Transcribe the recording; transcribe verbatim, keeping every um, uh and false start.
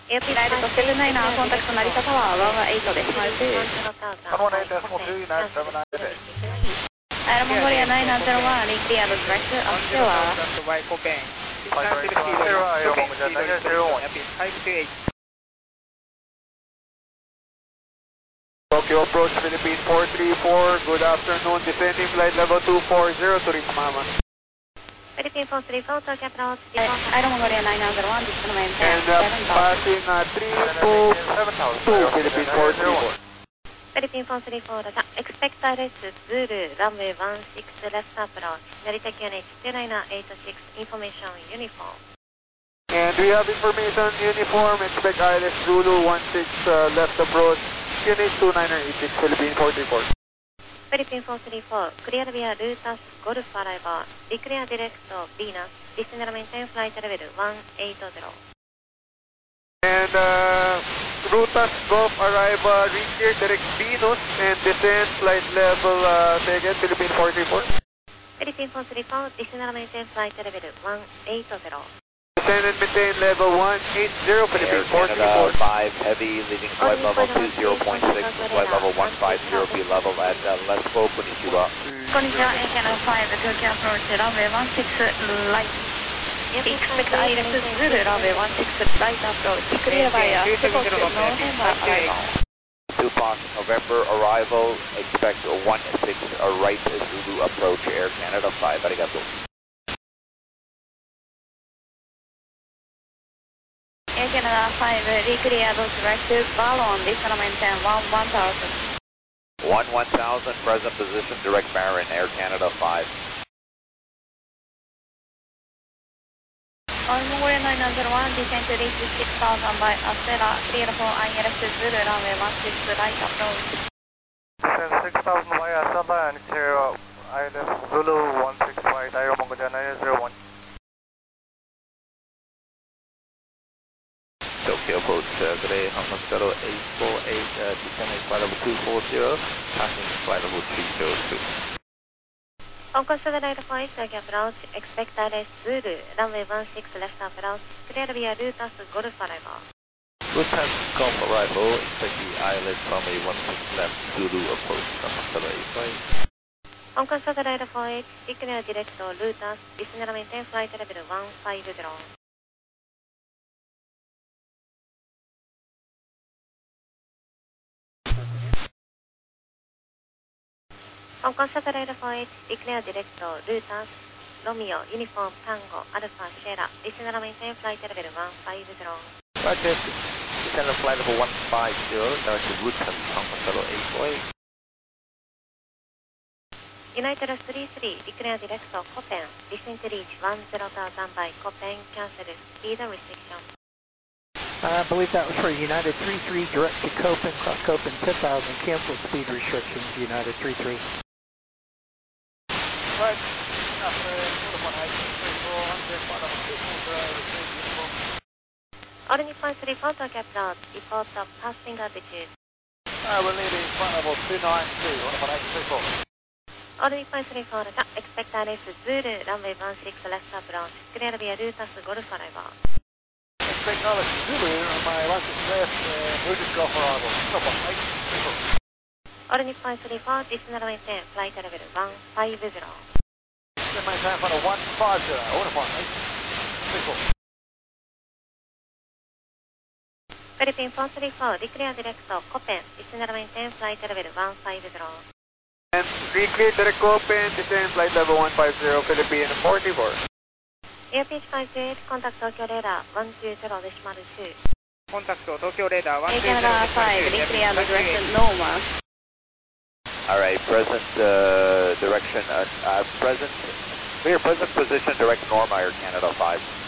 フライトセブンナイナーコンタクト成田タワーワンワンエイトです。マルツー。アエロモンゴリアナインゼロワンリクリアドディレクトアステワー。 Tokyo approach Philippine four three four, good afternoon, descending flight level two four zero to reach Mama. Philippine four three four, Tokyo approach, Aero Mongolia nine nine zero one, descend maintain And uh, passing uh, three two two, Philippine four three four. Philippine four three four, expect direct Zulu, runway one six left approach, Narita Q N H two nine eight six, information uniform. And we have information uniform, expect I L S Zulu one six uh, left approach, Q N H two nine eight six, Philippine four three four. Philippine four three four, clear via Lutas Golf arrival, declare direct Venus, descend and maintain flight level one eight zero. And uh, Rutas Golf arrival, reclear direct Venus and descend flight level, uh, say again, Philippine four three four. Philippine four three four, descend and maintain flight level one eight zero. Descend and maintain level one eight zero, Philippine four three four. five Heavy, leaving flight level two zero point six, flight level one five zero, be level at uh, Lesko, Konnichiwa. Konnichiwa, A K N five, Tokyo approach, runway one six light. Expect I L S Zulu, runway one six light approach, clear via Tokyo November arrival. Tupac, November arrival, expect one six right Zulu approach, Air Canada five, arigato. Air Canada five, reclear direct Ballon, descend and maintain one one thousand. one one thousand, present position, direct Marin, Air Canada five. Aero Mongolia nine nine zero one, descend to reach six thousand by Astera, clear for I L S Zulu, runway one six right approach. Descend six thousand by Astera and clear I L S Zulu one six right, Aero Mongolia nine zero one. Tokyo approach, uh, today Hong Kong eight four eight, uh, descending flight level two four zero, passing flight level three zero two. Hong Kong seven eight four eight, Tokyo approach, expect I L S Zulu, runway one six left approach, clear via Lutas Golf arrival. Lutas Golf arrival, expect the I L S runway one six left, Zulu approach, Hong Kong eight four eight. Hong Kong seven eight four eight, declare direct Lutas, descend and maintain flight level one five zero. Hong Kong seven eight four eight, declare direct Lutas, Romeo, Uniform, Tango, Alpha, Sierra, descend and maintain flight level one five zero. Roger, descend on flight level one five zero, directed Lutas, Hong Kong eight four eight. United three three, declare direct Copen, descend to reach one zero thousand by Copen, cancel speed restriction. I believe that was for United three three, direct to Copen, cross Copen ten thousand, cancel speed restrictions, United three three. Right, All Nippon three four, Tokyo approach, report of passing altitude. Uh, we're leaving flight level two nine two, one one eight three four. All Nippon three four, expect I L S Zulu, runway one six left approach, clear via Lutas Golf arrival. Expect I L S Zulu, runway one six left, uh, Lutas Golf arrival, one one eight three four. All Nippon three four, descend and maintain flight level one five zero. Descend maintain flight level one five zero, one one eight three four. Philippine four three four, declare direct Copen, descend and maintain flight level one five zero. And reclear direct Copen, descend flight level one five zero, Philippine four three four. Airpage five two eight, contact Tokyo radar one two zero decimal two. Contact Tokyo radar one two zero Canada five, declare direct Norma. Alright, present uh, direction, uh, uh, present, clear present position, direct Norma, Air Canada five.